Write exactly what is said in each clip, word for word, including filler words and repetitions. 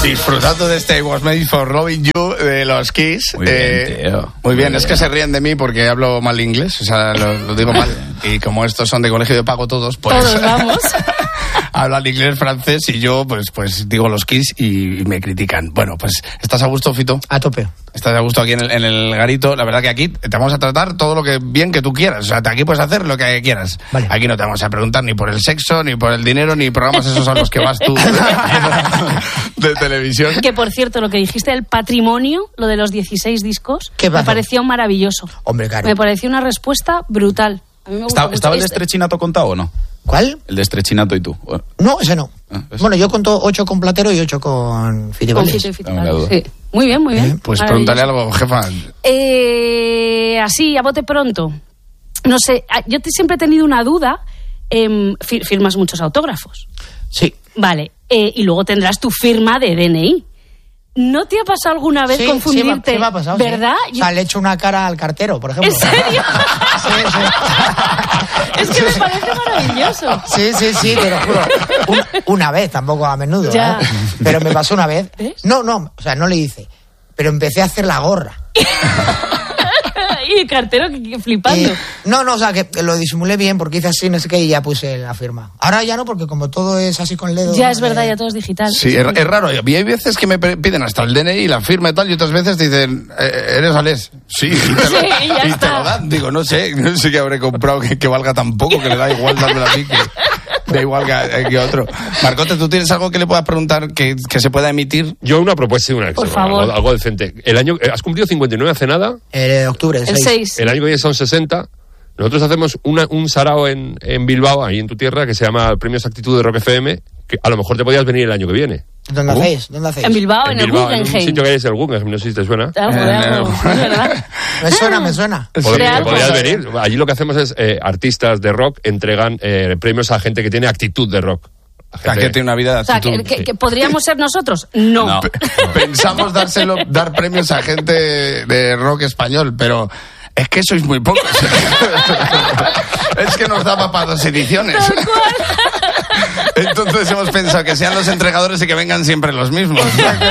Disfrutando de este I Was Made for Loving You de los Kiss. Muy bien, eh, tío. Muy, Muy bien, bien. es que se ríen de mí porque hablo mal inglés, o sea, lo, lo digo mal. Y como estos son de colegio de pago todos, pues... Todos vamos. Hablan inglés, francés y yo, pues, pues digo los Kiss y me critican. Bueno, pues, ¿estás a gusto, Fito? A tope. Estás a gusto aquí en el, en el garito. La verdad que aquí te vamos a tratar todo lo que bien que tú quieras. O sea, aquí puedes hacer lo que quieras. Vale. Aquí no te vamos a preguntar ni por el sexo, ni por el dinero, ni programas esos a los que vas tú de televisión. Que por cierto, lo que dijiste del patrimonio, lo de los dieciséis discos, ¿Qué me pasó? pareció maravilloso. Hombre, claro. Me pareció una respuesta brutal. A mí me gusta ¿Estaba, mucho ¿Estaba el de este- Estrechinato contado o no? ¿Cuál? El de Estrechinato y tú. Bueno, No, ese no. Ah, ¿ves? Bueno, yo conto ocho con Platero y ocho con Fito y Con Valdés. Fito y Fito, Dame la duda. sí. Muy bien, muy bien. Pues Maravilloso. pregúntale algo, jefa. Eh, así, a bote pronto. No sé, a- yo te, siempre he tenido una duda. em, fir- firmas muchos autógrafos. Sí. Vale. eh, y luego tendrás tu firma de D N I. ¿No te ha pasado alguna vez Sí, confundirte? Sí, me, sí me ha pasado, sí. ¿Verdad? O sea, le he hecho una cara al cartero, por ejemplo. ¿En serio? Sí, sí. Es que me parece maravilloso. Sí, sí, sí, te lo juro. Una, una vez, tampoco a menudo. Ya. ¿eh? Pero me pasó una vez. ¿Ves? No, no, o sea, no le hice. Pero empecé a hacer la gorra. Y el cartero que- que flipando. Y- no, no, o sea, que lo disimulé bien porque hice así, no sé qué, y ya puse la firma. Ahora ya no, porque como todo es así con dedo. Ya es verdad, eh, ya todo es digital. Sí, es, es raro. Y hay veces que me pe- piden hasta el D N I y la firma y tal, y otras veces te dicen, eh, ¿eres Alés? Sí, y te, lo, Sí, y ya y te está. lo dan. Digo, no sé, no sé qué habré comprado que, que valga tan poco, que le da igual dármelo a mí que... Da igual que, que otro. Marcote, ¿tú tienes algo que le puedas preguntar que, que se pueda emitir? Yo una propuesta y una Por acción, favor. algo, algo decente. El año, eh, ¿has cumplido cincuenta y nueve hace nada? Eh, octubre, El seis. seis. El año que viene son sesenta. Nosotros hacemos una, un sarao en, en Bilbao, ahí en tu tierra, que se llama Premios Actitud de Rock F M, que a lo mejor te podías venir el año que viene. ¿Dónde ¿Cómo? hacéis? ¿Dónde hacéis? En Bilbao, en, el Bilbao, en un Guggenheim. sitio que es el Guggenheim, no sé si te suena. Algo de algo, es verdad. Me suena, me suena. Pod- De algo. Podrías venir. Allí lo que hacemos es, eh, artistas de rock entregan eh, premios a gente que tiene actitud de rock. A O sea, gente- que tiene una vida de O sea, actitud. que, que- que podríamos ser nosotros. No. No. Pensamos dárselo, dar premios a gente de rock español, pero es que sois muy pocos. Es que nos daba para dos ediciones. Tal cual. Entonces hemos pensado que sean los entregadores y que vengan siempre los mismos.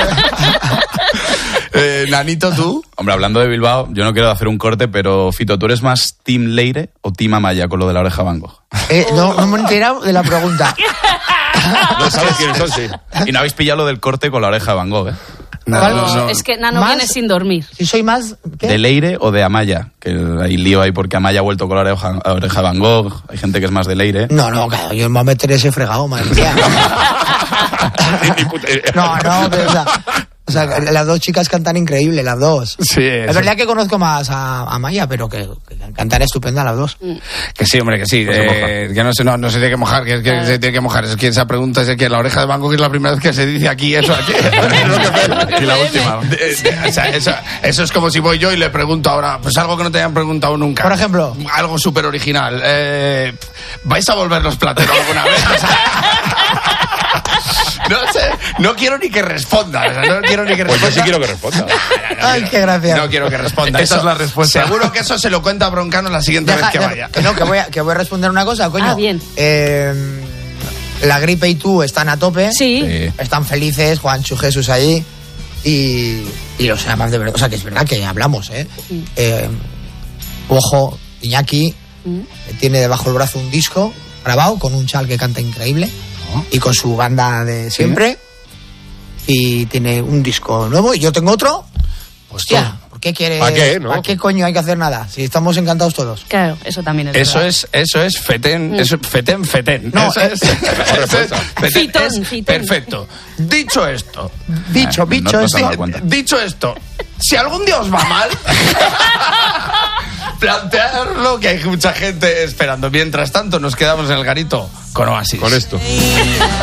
Eh, Nanito, ¿tú? Hombre, hablando de Bilbao, yo no quiero hacer un corte, pero Fito, ¿tú eres más Team Leire o Team Amaya con lo de la oreja Van Gogh? Eh, no, no me he enterado de la pregunta. No sabes quiénes son, sí. Y no habéis pillado lo del corte con la oreja Van Gogh, ¿eh? No, ¿Cuál? no, no. Es que Nano Más- viene sin dormir. Si soy más... ¿qué? ¿De Leire o de Amaya? Que hay lío ahí porque Amaya ha vuelto con la oreja, la oreja Van Gogh. Hay gente que es más de Leire. No, no, claro, yo me voy a meter ese fregado, madre mía. Ni puta idea. No, no, pero, o sea, o sea, las dos chicas cantan increíble, las dos. Sí, Es eso. verdad que conozco más a, a Maya, pero que, que cantan estupenda las dos. Que sí, hombre, que sí. No se eh, que no se, no, no se tiene que mojar, que, que se tiene que mojar. Es que esa pregunta es que la oreja de Van Gogh es la primera vez que se dice aquí eso. Aquí. Y la última. De- de- o sea, eso, eso es como si voy yo y le pregunto ahora, pues algo que no te hayan preguntado nunca. Por ejemplo. Algo súper original. Eh, ¿Vais a volver los plateros alguna vez? O sea, no sé, no quiero ni que responda. O sea, no quiero ni que Pues responda. yo sí quiero que responda. Ay, qué gracia. No quiero que responda. Esa es la respuesta. Seguro que eso se lo cuenta a Broncano la siguiente Deja- vez que deja- vaya. que no, que voy, a, que voy a responder una cosa, coño. Ah, bien. Eh, la gripe y tú están a tope. Sí. Sí. Están felices, Juancho Jesús allí. Y, y o sea, más de verdad, o sea, que es verdad que hablamos, ¿eh? eh ojo, Iñaki Mm. tiene debajo del brazo un disco grabado con un chal que canta increíble y con su banda de siempre. Y tiene un disco nuevo y yo tengo otro. Hostia, ¿por qué quieres? ¿Pa' qué, no? ¿Para qué coño hay que hacer nada? Si estamos encantados todos. Claro, eso también es Eso verdad. es, eso es fetén, eso es fetén, fetén. No, eso eh, es, eso es fetén, Fitón, es fitón. perfecto. Dicho esto, Bicho, Ah, bicho, no- no este- se me da cuenta. dicho esto, si algún día os va mal, plantearlo que hay mucha gente esperando. Mientras tanto, nos quedamos en el garito con Oasis. Con esto.